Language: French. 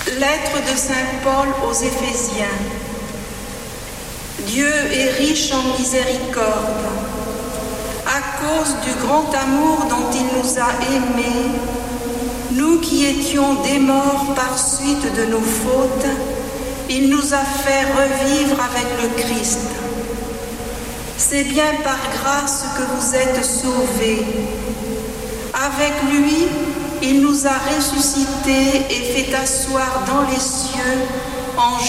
Lettre de Saint Paul aux Éphésiens. Dieu est riche en miséricorde. À cause du grand amour dont il nous a aimés, nous qui étions des morts par suite de nos fautes, il nous a fait revivre avec le Christ. C'est bien par grâce que vous êtes sauvés. Avec lui, il nous a ressuscités et fait asseoir dans les cieux en